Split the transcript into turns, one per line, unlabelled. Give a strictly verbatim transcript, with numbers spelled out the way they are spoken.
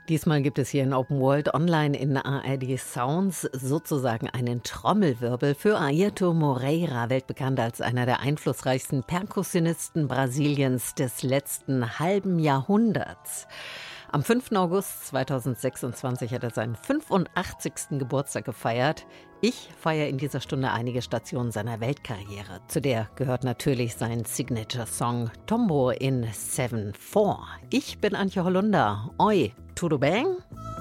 Diesmal gibt es hier in Open World Online in A R D Sounds sozusagen einen Trommelwirbel für Airton Moreira, weltbekannt als einer der einflussreichsten Perkussionisten Brasiliens des letzten halben Jahrhunderts. Am fünften August zweitausendsechsundzwanzig hat er seinen fünfundachtzigsten Geburtstag gefeiert. Ich feiere in dieser Stunde einige Stationen seiner Weltkarriere. Zu der gehört natürlich sein Signature-Song Tombo in sieben vier. Ich bin Antje Hollunder. Oi, tudo bem?